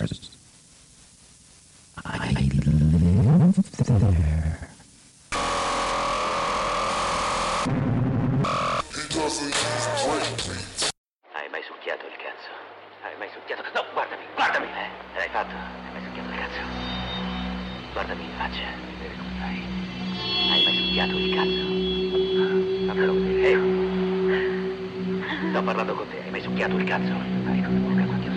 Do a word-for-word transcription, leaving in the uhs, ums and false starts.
I live there. Hai mai succhiato il cazzo? Hai mai succhiato? No, guardami, guardami! Eh? L'hai fatto? Hai mai succhiato il cazzo? Guardami in faccia, vedere come fai. Hai mai succhiato il cazzo? Fammelo vedere, eh? Sto parlando con te, hai mai succhiato il cazzo? Fai con la bocca quanti